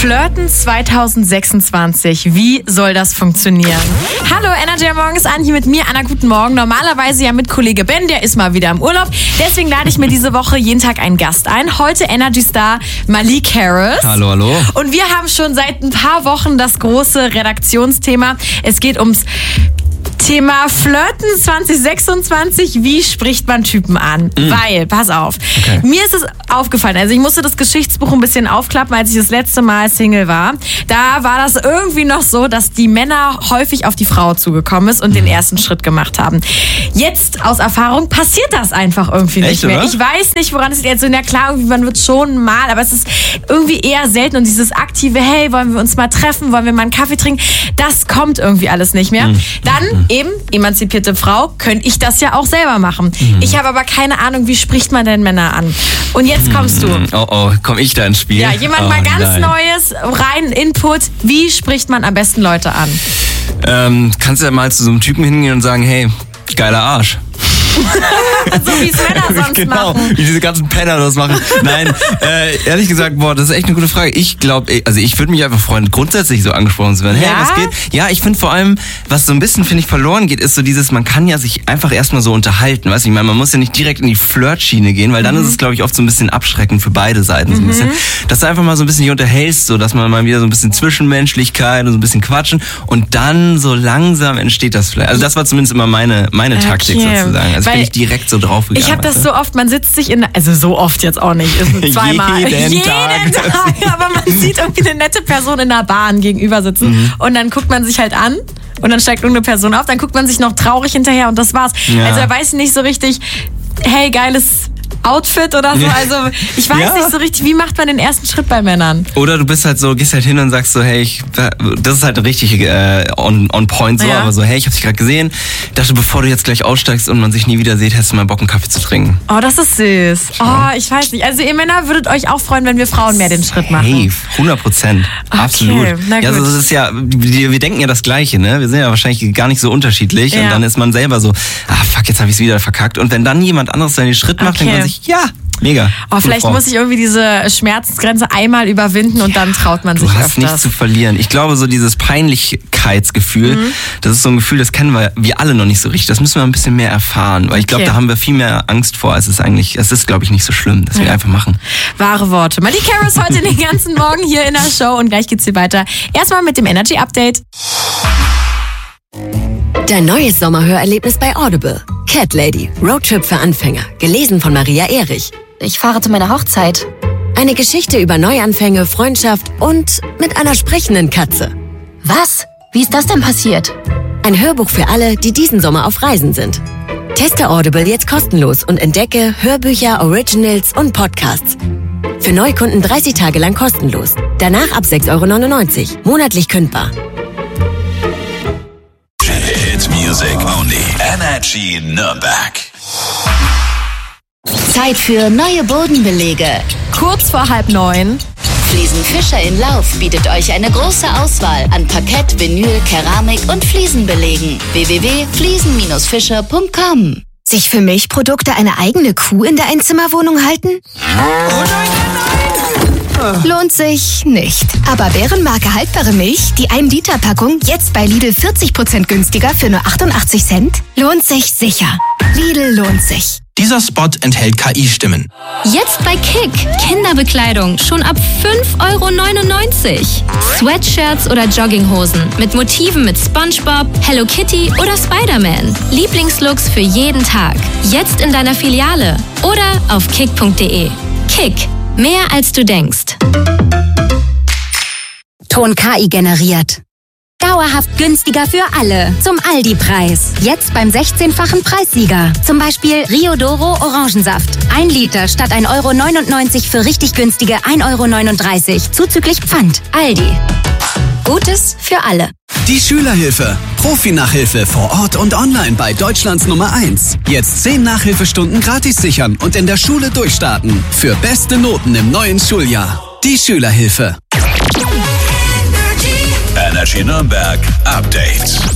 Flirten 2026. Wie soll das funktionieren? Hallo, Energy Morgens an, hier mit mir, Anna, guten Morgen. Normalerweise ja mit Kollege Ben, der ist mal wieder im Urlaub. Deswegen lade ich mir diese Woche jeden Tag einen Gast ein. Heute Energy Star Malik Harris. Hallo, hallo. Und wir haben schon seit ein paar Wochen das große Redaktionsthema. Es geht ums Thema Flirten 2026, wie spricht man Typen an? Weil, pass auf, mir ist es aufgefallen, also ich musste das Geschichtsbuch ein bisschen aufklappen, als ich das letzte Mal Single war. Da war das irgendwie noch so, dass die Männer häufig auf die Frau zugekommen ist und den ersten Schritt gemacht haben. Jetzt, aus Erfahrung, passiert das einfach irgendwie nicht mehr. Oder? Ich weiß nicht, woran es liegt. Also, na klar, irgendwie, man wird schon mal, aber es ist irgendwie eher selten und dieses aktive, hey, wollen wir uns mal treffen, wollen wir mal einen Kaffee trinken, das kommt irgendwie alles nicht mehr. Dann eben, emanzipierte Frau, könnte ich das ja auch selber machen. Ich habe aber keine Ahnung, wie spricht man denn Männer an? Und jetzt kommst du. Oh, komm ich da ins Spiel? Ja, jemand mal ganz Neues, rein Input. Wie spricht man am besten Leute an? Kannst du ja mal zu so einem Typen hingehen und sagen, hey, geiler Arsch. So wie es Männer sonst machen. Wie diese ganzen Penner das machen. Nein, ehrlich gesagt, das ist echt eine gute Frage. Ich glaube, also ich würde mich einfach freuen, grundsätzlich so angesprochen zu werden. Hey, was geht? Ja, ich finde vor allem, was so ein bisschen, finde ich, verloren geht, ist so dieses, man kann ja sich einfach erstmal so unterhalten. Weißt du, ich meine, man muss ja nicht direkt in die Flirt-Schiene gehen, weil dann ist es, glaube ich, oft so ein bisschen abschreckend für beide Seiten. So ein bisschen. Dass du einfach mal so ein bisschen dich unterhältst, so dass man mal wieder so ein bisschen Zwischenmenschlichkeit und so ein bisschen quatschen und dann so langsam entsteht das vielleicht. Also das war zumindest immer meine Taktik sozusagen. Also bin ich direkt so draufgegangen. Ich habe das so oft, man sitzt sich also so oft jetzt auch nicht, ist zweimal. Jeden Tag. Aber man sieht irgendwie eine nette Person in der Bahn gegenüber sitzen und dann guckt man sich halt an und dann steigt irgendeine Person auf, dann guckt man sich noch traurig hinterher und das war's. Ja. Also er weiß nicht so richtig, hey, geiles Outfit oder so. Also ich weiß nicht so richtig, wie macht man den ersten Schritt bei Männern? Oder du bist halt so, gehst halt hin und sagst so, hey, das ist halt richtig on point so, aber so, hey, ich hab dich gerade gesehen. Dachte, bevor du jetzt gleich aussteigst und man sich nie wieder sieht, hättest du mal Bock, einen Kaffee zu trinken. Oh, das ist süß. Oh, ich weiß nicht. Also ihr Männer würdet euch auch freuen, wenn wir Frauen mehr den Schritt machen. Hey, 100%. Absolut. Na gut. Ja, also das ist ja, wir denken ja das Gleiche, ne? Wir sind ja wahrscheinlich gar nicht so unterschiedlich und dann ist man selber so, fuck, jetzt habe ich es wieder verkackt. Und wenn dann jemand anderes den Schritt macht, denkt man sich, ja, mega. Oh, vielleicht muss ich irgendwie diese Schmerzgrenze einmal überwinden und dann traut man sich öfters. Du hast nichts zu verlieren. Ich glaube, so dieses Peinlichkeitsgefühl, das ist so ein Gefühl, das kennen wir alle noch nicht so richtig. Das müssen wir ein bisschen mehr erfahren, weil ich glaube, da haben wir viel mehr Angst vor, als es ist, glaube ich, nicht so schlimm, dass wir einfach machen. Wahre Worte. Malik Harris heute den ganzen Morgen hier in der Show und gleich geht's hier weiter. Erstmal mit dem Energy Update. Dein neues Sommerhörerlebnis bei Audible. Cat Lady, Roadtrip für Anfänger. Gelesen von Maria Erich. Ich fahre zu meiner Hochzeit. Eine Geschichte über Neuanfänge, Freundschaft und mit einer sprechenden Katze. Was? Wie ist das denn passiert? Ein Hörbuch für alle, die diesen Sommer auf Reisen sind. Teste Audible jetzt kostenlos und entdecke Hörbücher, Originals und Podcasts. Für Neukunden 30 Tage lang kostenlos. Danach ab 6,99 €. Monatlich kündbar. Hit music only. Energy Nürnberg. Zeit für neue Bodenbelege. Kurz vor 8:30. Fliesen Fischer in Lauf bietet euch eine große Auswahl an Parkett, Vinyl, Keramik und Fliesenbelegen. www.fliesen-fischer.com. Sich für Milchprodukte eine eigene Kuh in der Einzimmerwohnung halten? Lohnt sich nicht. Aber Bärenmarke haltbare Milch, die 1-Liter-Packung, jetzt bei Lidl 40% günstiger für nur 88 Cent? Lohnt sich sicher. Lidl lohnt sich. Dieser Spot enthält KI-Stimmen. Jetzt bei Kick. Kinderbekleidung schon ab 5,99 €. Sweatshirts oder Jogginghosen mit Motiven mit SpongeBob, Hello Kitty oder Spider-Man. Lieblingslooks für jeden Tag. Jetzt in deiner Filiale oder auf kick.de. Kick. Mehr als du denkst. Ton KI generiert. Dauerhaft günstiger für alle. Zum Aldi-Preis. Jetzt beim 16-fachen Preissieger. Zum Beispiel Rio Doro Orangensaft. 1 Liter statt 1,99 € für richtig günstige 1,39 € zuzüglich Pfand. Aldi. Gutes für alle. Die Schülerhilfe. Profi-Nachhilfe vor Ort und online bei Deutschlands Nummer 1. Jetzt 10 Nachhilfestunden gratis sichern und in der Schule durchstarten. Für beste Noten im neuen Schuljahr. Die Schülerhilfe. Energy Nürnberg Update.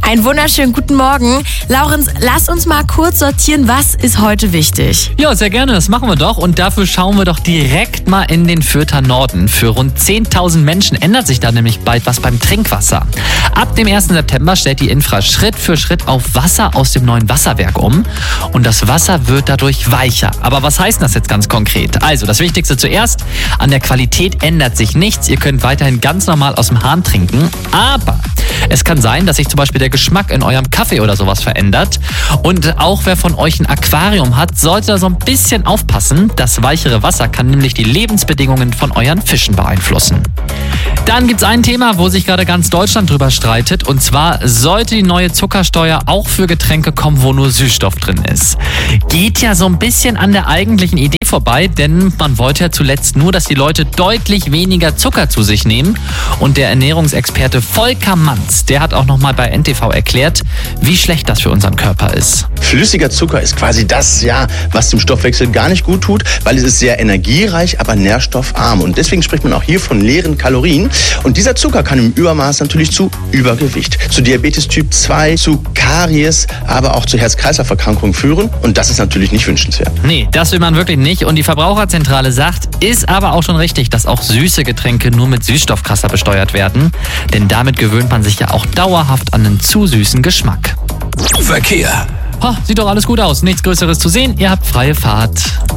Einen wunderschönen guten Morgen. Laurenz, lass uns mal kurz sortieren, was ist heute wichtig? Ja, sehr gerne, das machen wir doch. Und dafür schauen wir doch direkt mal in den Fürther Norden. Für rund 10.000 Menschen ändert sich da nämlich bald was beim Trinkwasser. Ab dem 1. September stellt die Infra Schritt für Schritt auf Wasser aus dem neuen Wasserwerk um. Und das Wasser wird dadurch weicher. Aber was heißt das jetzt ganz konkret? Also, das Wichtigste zuerst, an der Qualität ändert sich nichts. Ihr könnt weiterhin ganz normal aus dem Hahn trinken. Aber es kann sein, dass sich zum Beispiel der Geschmack in eurem Kaffee oder sowas verändert. Und auch wer von euch ein Aquarium hat, sollte da so ein bisschen aufpassen. Das weichere Wasser kann nämlich die Lebensbedingungen von euren Fischen beeinflussen. Dann gibt's ein Thema, wo sich gerade ganz Deutschland drüber streitet. Und zwar sollte die neue Zuckersteuer auch für Getränke kommen, wo nur Süßstoff drin ist. Geht ja so ein bisschen an der eigentlichen Idee vorbei, denn man wollte ja zuletzt nur, dass die Leute deutlich weniger Zucker zu sich nehmen. Und der Ernährungsexperte Volker Manz, der hat auch nochmal bei NTV erklärt, wie schlecht das für unseren Körper ist. Flüssiger Zucker ist quasi das, was dem Stoffwechsel gar nicht gut tut, weil es ist sehr energiereich, aber nährstoffarm. Und deswegen spricht man auch hier von leeren Kalorien. Und dieser Zucker kann im Übermaß natürlich zu Übergewicht, zu Diabetes Typ 2, zu Karies, aber auch zu Herz-Kreislauf-Erkrankungen führen. Und das ist natürlich nicht wünschenswert. Nee, das will man wirklich nicht. Und die Verbraucherzentrale sagt, ist aber auch schon richtig, dass auch süße Getränke nur mit Süßstoff krasser besteuert werden. Denn damit gewöhnt man sich ja auch dauerhaft an einen zu süßen Geschmack. Verkehr. Sieht doch alles gut aus. Nichts Größeres zu sehen. Ihr habt freie Fahrt.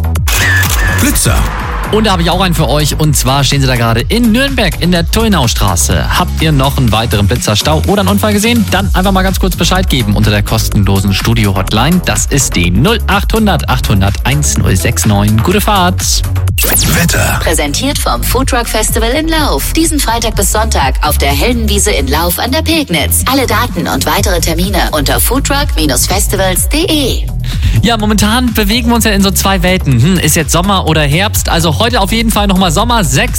Blitzer. Und da habe ich auch einen für euch. Und zwar stehen sie da gerade in Nürnberg in der Tullnaustraße. Habt ihr noch einen weiteren Blitzerstau oder einen Unfall gesehen? Dann einfach mal ganz kurz Bescheid geben unter der kostenlosen Studio-Hotline. Das ist die 0800 800 1069. Gute Fahrt. Wetter. Präsentiert vom Foodtruck Festival in Lauf. Diesen Freitag bis Sonntag auf der Heldenwiese in Lauf an der Pegnitz. Alle Daten und weitere Termine unter foodtruck-festivals.de. Ja, momentan bewegen wir uns ja in so zwei Welten. Ist jetzt Sommer oder Herbst? Also heute auf jeden Fall nochmal Sommer.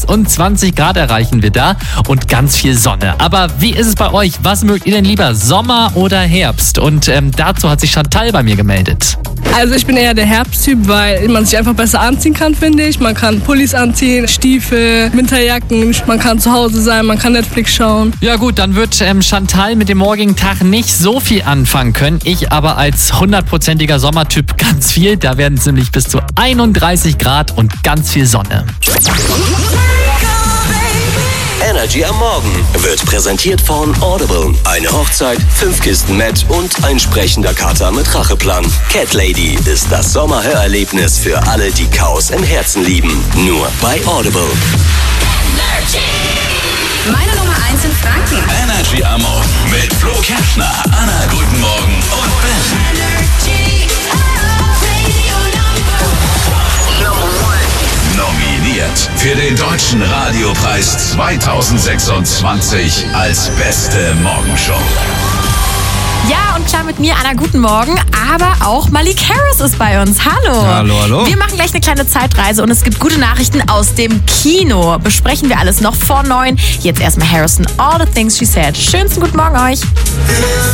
26 Grad erreichen wir da und ganz viel Sonne. Aber wie ist es bei euch? Was mögt ihr denn lieber? Sommer oder Herbst? Und dazu hat sich Chantal bei mir gemeldet. Also ich bin eher der Herbsttyp, weil man sich einfach besser anziehen kann, finde ich. Man kann Pullis anziehen, Stiefel, Winterjacken, man kann zu Hause sein, man kann Netflix schauen. Ja gut, dann wird Chantal mit dem morgigen Tag nicht so viel anfangen können. Ich aber als 100%iger Sommertyp ganz viel. Da werden es nämlich bis zu 31 Grad und ganz viel Sonne. Energy am Morgen wird präsentiert von Audible. Eine Hochzeit, 5 Kisten Met und ein sprechender Kater mit Racheplan. Cat Lady ist das Sommerhörerlebnis für alle, die Chaos im Herzen lieben. Nur bei Audible. Meine Nummer 1 in Franken. Energy am Morgen mit Flo Kerschner, Anna, guten Morgen und Ben. Nominiert für den Deutschen Radiopreis 2026 als beste Morgenshow. Ja, und klar mit mir, Anna, guten Morgen, aber auch Malik Harris ist bei uns. Hallo. Hallo. Wir machen gleich eine kleine Zeitreise und es gibt gute Nachrichten aus dem Kino. Besprechen wir alles noch vor 9. Jetzt erstmal Harrison, All the Things She Said. Schönsten guten Morgen euch.